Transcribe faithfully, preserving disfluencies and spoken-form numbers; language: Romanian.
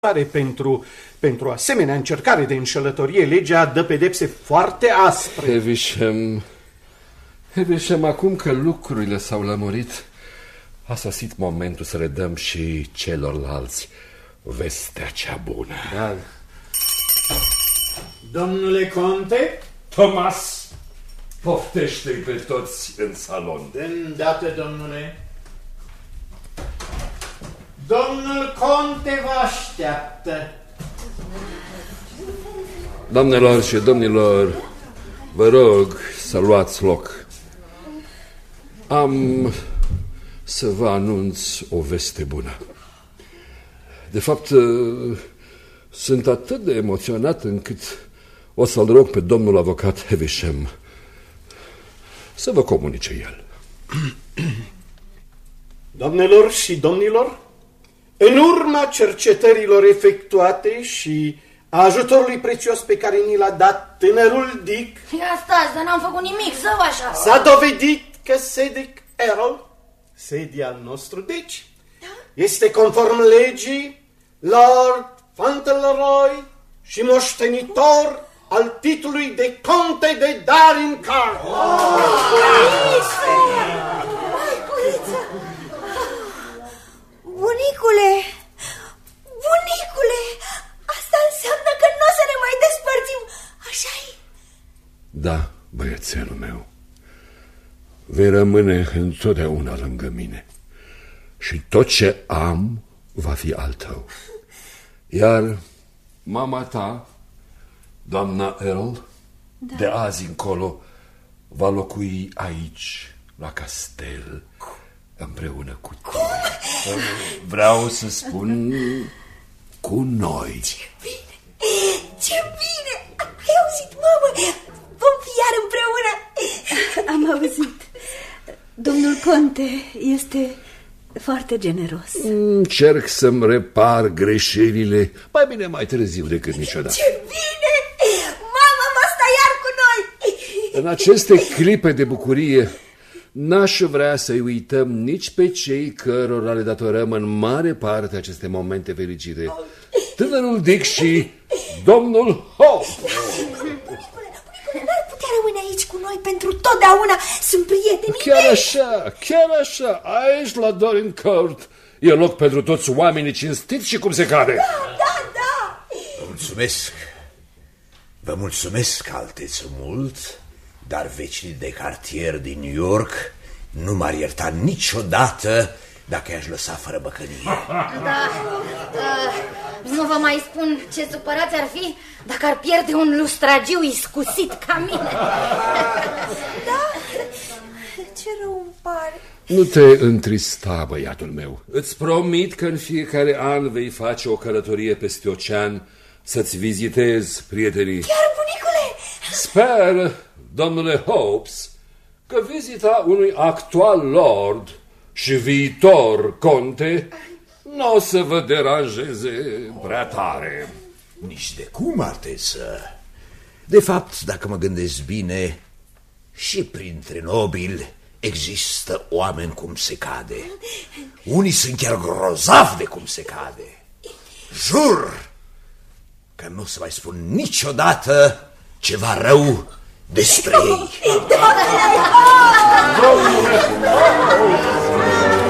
Pentru, pentru asemenea încercare de înșelătorie, legea dă pedepse foarte aspre. Hevishem, Hevishem, acum că lucrurile s-au lămurit, a sosit momentul să le dăm și celorlalți vestea cea bună. Da. Domnule conte? Thomas, poftește-i pe toți în salon. De îndată, domnule. Domnul conte vă așteaptă. Doamnelor și domnilor, vă rog să luați loc. Am să vă anunț o veste bună. De fapt, sunt atât de emoționat încât o să-l rog pe domnul avocat Hevishem să vă comunice el. Doamnelor și domnilor, în urma cercetărilor efectuate și a ajutorului prețios pe care ni l-a dat tânărul Dick, ia stați, dar n-am făcut nimic, zău așa. s-a dovedit că Cedric Errol, sedi al nostru, deci, da? Este conform legii Lord Fauntleroy și moștenitor al titlului de conte de Darrington. Bunicule, bunicule, asta înseamnă că nu o să ne mai despărțim, așa-i? Da, băiețelul meu, vei rămâne întotdeauna lângă mine și tot ce am va fi al tău. Iar mama ta, doamna Errol, da, de azi încolo va locui aici, la castel, împreună cu tine. Vreau să spun cu noi. Ce bine, ce bine! Ai auzit, mamă? Vom fi iar împreună. Am auzit. Domnul conte este foarte generos. Încerc să-mi repar greșelile mai bine mai târziu decât niciodată. Ce bine! Mama va sta iar cu noi. În aceste clipe de bucurie n-aș vrea să-i uităm nici pe cei cărora le datorăm în mare parte aceste momente fericite. Tânărul Dick și domnul Hope. N-ar putea rămâne aici cu noi pentru totdeauna. Sunt prietenii Chiar mei. așa, chiar așa. Aici la Dorincourt e loc pentru toți oamenii cinstiți și cum se cade. Da, da, da. Vă mulțumesc. Vă mulțumesc, alteță, mult. Dar vecinii de cartier din New York nu m-ar ierta niciodată dacă i-aș lăsa fără băcănie. Da, uh, nu vă mai spun ce supărați ar fi dacă ar pierde un lustragiu iscusit ca mine. Da? Ce rău îmi pare. Nu te întrista, băiatul meu. Îți promit că în fiecare an vei face o călătorie peste ocean să-ți vizitezi prietenii. Chiar, bunicule? Sper, domnule Hopes, că vizita unui actual lord și viitor conte nu o să vă deranjeze prea tare. Nici de cum, alteță. De fapt, dacă mă gândesc bine, și printre nobili există oameni cum se cade. Unii sunt chiar grozavi de cum se cade. Jur că nu o să mai spun niciodată ceva rău despre ei.